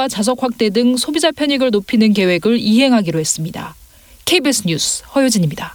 자석 확대 등 소비자 편익을 높이는 계획을 이행하기로 했습니다. KBS 뉴스 허효진입니다.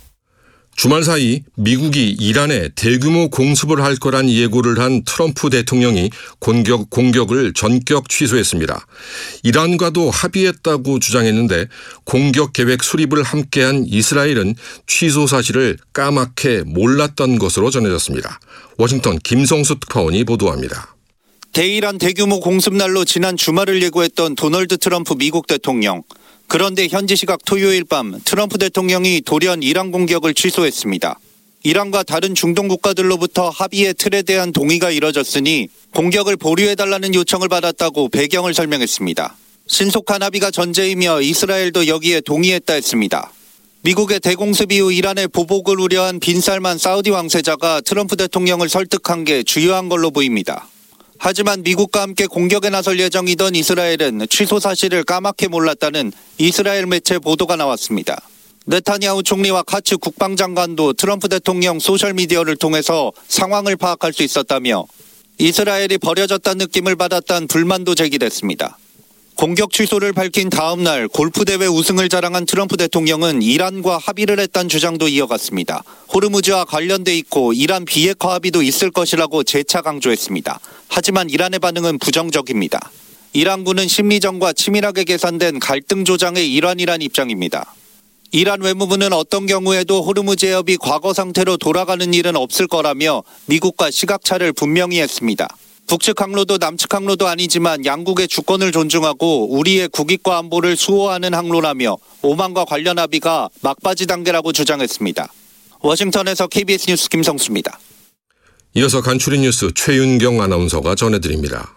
주말 사이 미국이 이란에 대규모 공습을 할 거란 예고를 한 트럼프 대통령이 공격을 전격 취소했습니다. 이란과도 합의했다고 주장했는데 공격 계획 수립을 함께한 이스라엘은 취소 사실을 까맣게 몰랐던 것으로 전해졌습니다. 워싱턴 김성수 특파원이 보도합니다. 대이란 대규모 공습날로 지난 주말을 예고했던 도널드 트럼프 미국 대통령. 그런데 현지 시각 토요일 밤 트럼프 대통령이 돌연 이란 공격을 취소했습니다. 이란과 다른 중동 국가들로부터 합의의 틀에 대한 동의가 이뤄졌으니 공격을 보류해달라는 요청을 받았다고 배경을 설명했습니다. 신속한 합의가 전제이며 이스라엘도 여기에 동의했다 했습니다. 미국의 대공습 이후 이란의 보복을 우려한 빈살만 사우디 왕세자가 트럼프 대통령을 설득한 게 주요한 걸로 보입니다. 하지만 미국과 함께 공격에 나설 예정이던 이스라엘은 취소 사실을 까맣게 몰랐다는 이스라엘 매체 보도가 나왔습니다. 네타냐후 총리와 카츠 국방장관도 트럼프 대통령 소셜미디어를 통해서 상황을 파악할 수 있었다며 이스라엘이 버려졌다는 느낌을 받았다는 불만도 제기됐습니다. 공격 취소를 밝힌 다음 날 골프대회 우승을 자랑한 트럼프 대통령은 이란과 합의를 했다는 주장도 이어갔습니다. 호르무즈와 관련돼 있고 이란 비핵화 합의도 있을 것이라고 재차 강조했습니다. 하지만 이란의 반응은 부정적입니다. 이란군은 심리전과 치밀하게 계산된 갈등 조장의 일환이란 입장입니다. 이란 외무부는 어떤 경우에도 호르무즈 해협이 과거 상태로 돌아가는 일은 없을 거라며 미국과 시각차를 분명히 했습니다. 북측 항로도 남측 항로도 아니지만 양국의 주권을 존중하고 우리의 국익과 안보를 수호하는 항로라며 오만과 관련 합의가 막바지 단계라고 주장했습니다. 워싱턴에서 KBS 뉴스 김성수입니다. 이어서 간추린 뉴스 최윤경 아나운서가 전해드립니다.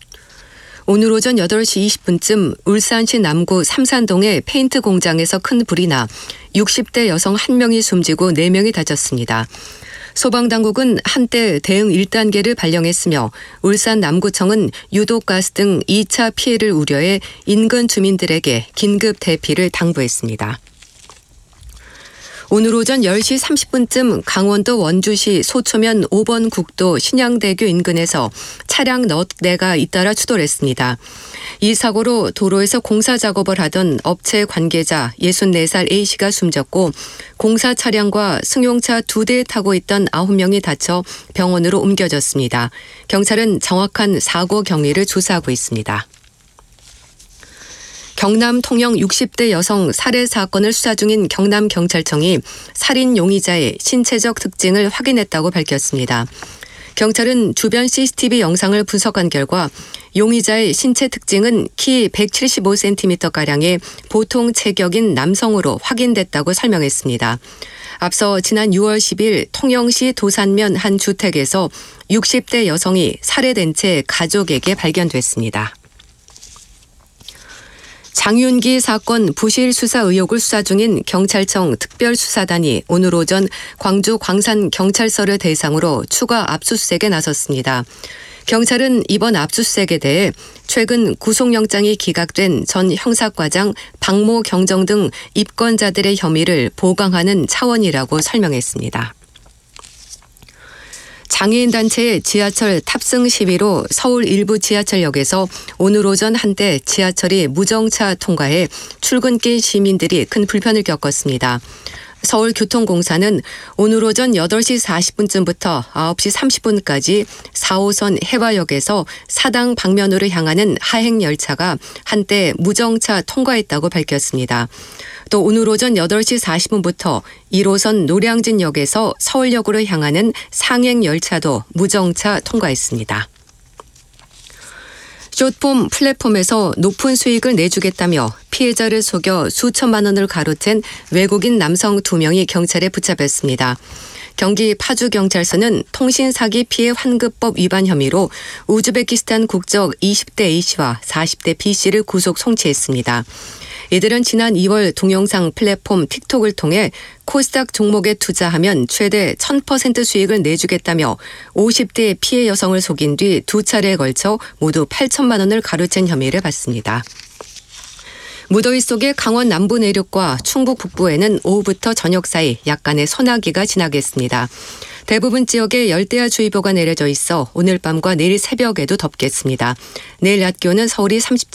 오늘 오전 8시 20분쯤 울산시 남구 삼산동의 페인트 공장에서 큰 불이 나 60대 여성 1명이 숨지고 4명이 다쳤습니다. 소방당국은 한때 대응 1단계를 발령했으며 울산 남구청은 유독가스 등 2차 피해를 우려해 인근 주민들에게 긴급 대피를 당부했습니다. 오늘 오전 10시 30분쯤 강원도 원주시 소초면 5번 국도 신양대교 인근에서 차량 4대가 잇따라 추돌했습니다. 이 사고로 도로에서 공사 작업을 하던 업체 관계자 64살 A씨가 숨졌고 공사 차량과 승용차 2대에 타고 있던 9명이 다쳐 병원으로 옮겨졌습니다. 경찰은 정확한 사고 경위를 조사하고 있습니다. 경남 통영 60대 여성 살해 사건을 수사 중인 경남경찰청이 살인 용의자의 신체적 특징을 확인했다고 밝혔습니다. 경찰은 주변 CCTV 영상을 분석한 결과 용의자의 신체 특징은 키 175cm가량의 보통 체격인 남성으로 확인됐다고 설명했습니다. 앞서 지난 6월 10일 통영시 도산면 한 주택에서 60대 여성이 살해된 채 가족에게 발견됐습니다. 장윤기 사건 부실 수사 의혹을 수사 중인 경찰청 특별수사단이 오늘 오전 광주 광산경찰서를 대상으로 추가 압수수색에 나섰습니다. 경찰은 이번 압수수색에 대해 최근 구속영장이 기각된 전 형사과장 박모 경정 등 입건자들의 혐의를 보강하는 차원이라고 설명했습니다. 장애인 단체의 지하철 탑승 시위로 서울 일부 지하철역에서 오늘 오전 한때 지하철이 무정차 통과해 출근길 시민들이 큰 불편을 겪었습니다. 서울교통공사는 오늘 오전 8시 40분쯤부터 9시 30분까지 4호선 해화역에서 사당 방면으로 향하는 하행 열차가 한때 무정차 통과했다고 밝혔습니다. 또 오늘 오전 8시 40분부터 1호선 노량진역에서 서울역으로 향하는 상행 열차도 무정차 통과했습니다. 숏폼 플랫폼에서 높은 수익을 내주겠다며 피해자를 속여 수천만 원을 가로챈 외국인 남성 2명이 경찰에 붙잡혔습니다. 경기 파주경찰서는 통신사기 피해 환급법 위반 혐의로 우즈베키스탄 국적 20대 A씨와 40대 B씨를 구속 송치했습니다. 이들은 지난 2월 동영상 플랫폼 틱톡을 통해 코스닥 종목에 투자하면 최대 1000% 수익을 내주겠다며 50대 피해 여성을 속인 뒤 2차례에 걸쳐 모두 8천만 원을 가로챈 혐의를 받습니다. 무더위 속에 강원 남부 내륙과 충북 북부에는 오후부터 저녁 사이 약간의 소나기가 지나겠습니다. 대부분 지역에 열대야주의보가 내려져 있어 오늘 밤과 내일 새벽에도 덥겠습니다. 내일 낮 기온은 서울이 37도,